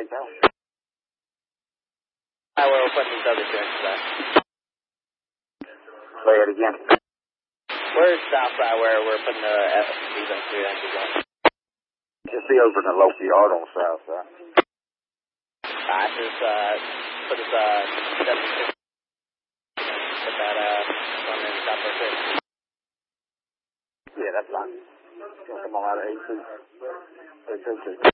Where we're putting these other joints today. Say it again. Where's Southside where we're putting these on 3 inches on? Just be over in the local yard on the south side. I just put this 76. Put that one in the top right there. Yeah, that's fine. Come on out of 82.